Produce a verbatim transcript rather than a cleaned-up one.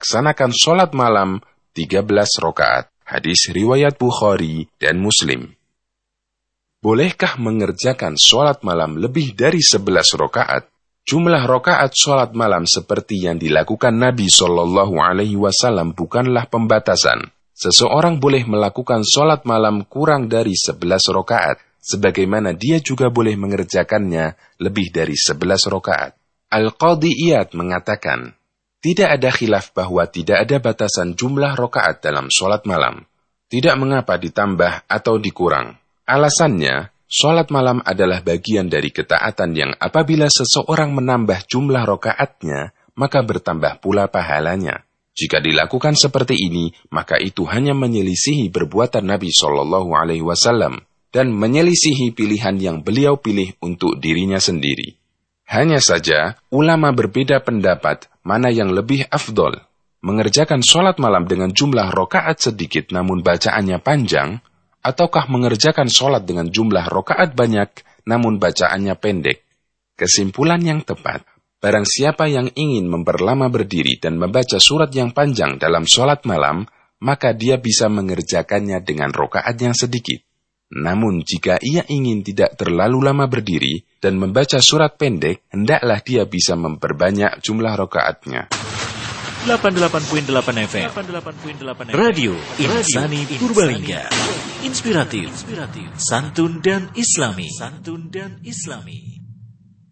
melaksanakan sholat malam tiga belas rakaat. Hadis riwayat Bukhari dan Muslim. Bolehkah mengerjakan sholat malam lebih dari sebelas rakaat? Jumlah rakaat sholat malam seperti yang dilakukan Nabi Shallallahu Alaihi Wasallam bukanlah pembatasan. Seseorang boleh melakukan sholat malam kurang dari sebelas rakaat, sebagaimana dia juga boleh mengerjakannya lebih dari sebelas rakaat. Al-Qadhi Iyad mengatakan, tidak ada khilaf bahwa tidak ada batasan jumlah rakaat dalam sholat malam. Tidak mengapa ditambah atau dikurang. Alasannya, sholat malam adalah bagian dari ketaatan yang apabila seseorang menambah jumlah rakaatnya, maka bertambah pula pahalanya. Jika dilakukan seperti ini, maka itu hanya menyelisihi perbuatan Nabi Shallallahu Alaihi Wasallam dan menyelisihi pilihan yang beliau pilih untuk dirinya sendiri. Hanya saja, ulama berbeda pendapat mana yang lebih afdol, mengerjakan sholat malam dengan jumlah rakaat sedikit namun bacaannya panjang, ataukah mengerjakan sholat dengan jumlah rakaat banyak, namun bacaannya pendek. Kesimpulan yang tepat, barang siapa yang ingin memperlama berdiri dan membaca surat yang panjang dalam sholat malam, maka dia bisa mengerjakannya dengan rakaat yang sedikit. Namun jika ia ingin tidak terlalu lama berdiri dan membaca surat pendek, hendaklah dia bisa memperbanyak jumlah rakaatnya. delapan puluh delapan koma delapan F M Radio Insani Purbalingga. Inspiratif, santun dan islami. Santun dan islami.